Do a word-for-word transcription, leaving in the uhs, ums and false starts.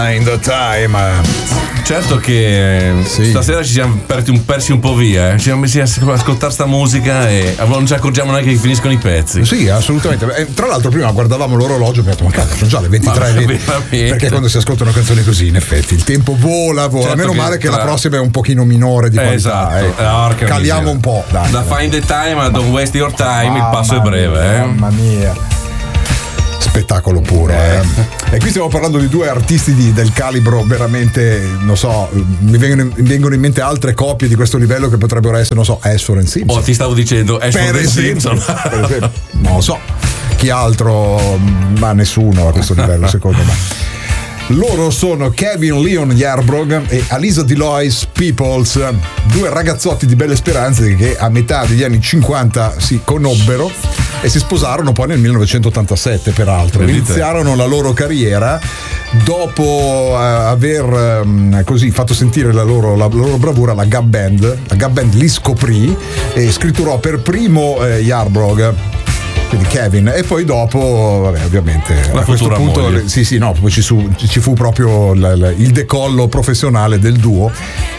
In the time. Certo che sì. Stasera ci siamo persi un, persi un po' via, eh. Ci siamo messi a ascoltare sta musica e non ci accorgiamo neanche che finiscono i pezzi. Sì, assolutamente. E, tra l'altro prima guardavamo l'orologio e abbiamo detto ma cazzo, sono già le ventitré e venti. Perché quando si ascoltano canzoni così in effetti il tempo vola, vola. Certo. Meno che male che tra... la prossima è un pochino minore di qualità. Esatto. Eh. Orca Caliamo miseria. Un po'. Dai, da dai. Find the Time a Don't Waste Your Time, mamma il passo è breve. Mia, eh. Mamma mia. Spettacolo puro, eh. eh. E qui stiamo parlando di due artisti di, del calibro veramente, non so, mi vengono, mi vengono in mente altre coppie di questo livello che potrebbero essere, non so, Ashford and Simpson. Oh, ti stavo dicendo Ashford and Simpson. Per esempio, non lo so, chi altro, ma nessuno a questo livello secondo me. Loro sono Kevin Leon Yarbrough e Alisa Delois Peoples, due ragazzotti di belle speranze che a metà degli anni cinquanta si conobbero e si sposarono poi nel millenovecentottantasette, peraltro. Iniziarono la loro carriera dopo aver um, così fatto sentire la loro, la loro bravura alla Gab Band. La Gab Band li scoprì e scritturò per primo eh, Yarbrough, quindi Kevin, e poi dopo vabbè, ovviamente la a questo punto moglie. sì sì no poi ci, su, ci fu proprio l, l, il decollo professionale del duo